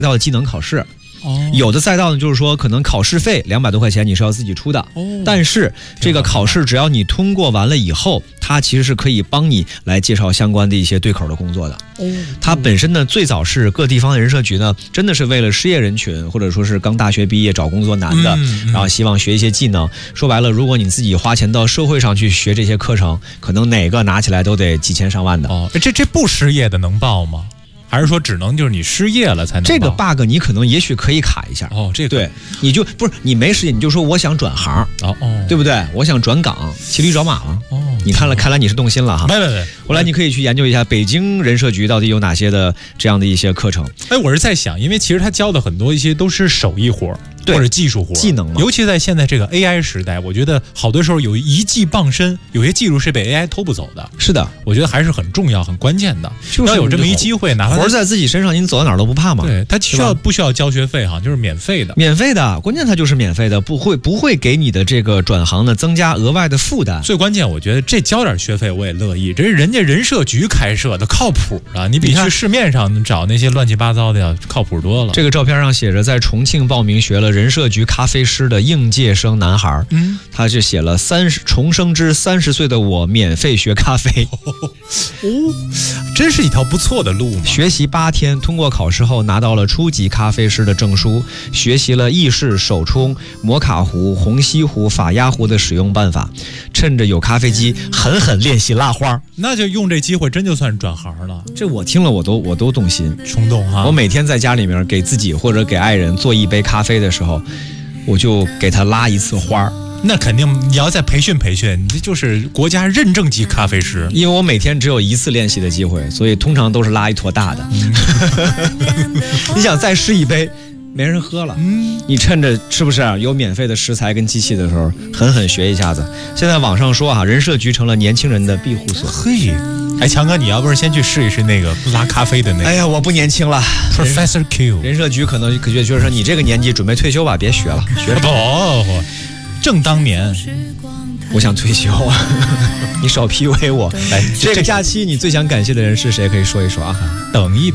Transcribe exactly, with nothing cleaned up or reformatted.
道的技能考试。 哦， 有的赛道呢，就是说可能考试费两百多块钱你是要自己出的， 哦， 但是这个考试只要你通过完了以后，它其实是可以帮你来介绍相关的一些对口的工作的。 哦， 它本身呢，最早是各地方的人社局呢，真的是为了失业人群或者说是刚大学毕业找工作难的， 嗯嗯、 然后希望学一些技能。说白了，如果你自己花钱到社会上去学这些课程，可能哪个拿起来都得几千上万的。 哦，这这不失业的能报吗？还是说只能就是你失业了才能报？ 这个 bug 你可能也许可以卡一下哦，这个对，你就不是你没失业，你就说我想转行哦哦， 对不对？我想转岗，骑驴找马了哦。你看了，看来你是动心了哈。 没没没， 后来你可以去研究一下北京人社局到底有哪些的这样的一些课程。 哎，我是在想，因为其实他教的很多一些都是手艺活。或者技术活技能嘛， 尤其在现在这个 A I 时代，我觉得好多时候有一技傍身，有些技术是被 A I 偷不走的。 是的， 我觉得还是很重要、很关键的。 就是要有这么一机会，哪怕活在自己身上，你走到哪儿都不怕嘛。 对，他需要不需要交学费哈？就是免费的， 免费的，关键它就是免费的，不会不会给你的这个转行呢增加额外的负担。 最关键，我觉得这交点学费我也乐意，这是人家人社局开设的，靠谱的，你比去市面上找那些乱七八糟的要靠谱多了。 这个照片上写着在重庆报名学了人社局咖啡师的应届生男孩，嗯，他就写了三十重生之三十岁的我免费学咖啡， 哦，真是一条不错的路嘛。 学习八天，通过考试后拿到了初级咖啡师的证书，学习了意式、手冲、摩卡壶、虹吸壶、法压壶的使用办法，趁着有咖啡机狠狠练习拉花。 那就用这机会真就算转行了。 这我听了我都我都动心， 冲动哈！ 我每天在家里面给自己或者给爱人做一杯咖啡的时候，我就给他拉一次花。 那肯定你要再培训培训，你这就是国家认证级咖啡师。 因为我每天只有一次练习的机会，所以通常都是拉一坨大的。嗯、你想再试一杯，没人喝了。嗯，你趁着是不是、啊、有免费的食材跟机器的时候，狠狠学一下子。现在网上说啊，人社局成了年轻人的庇护所。 嘿。哎，强哥，你要不是先去试一试那个拉咖啡的那个？ 哎呀，我不年轻了 ，Professor Q。 人社局可能可觉得说你这个年纪准备退休吧，别学了，学不。正当年， 我想退休，你少 P U A 我。来，这个假期你最想感谢的人是谁？可以说一说啊。 等一。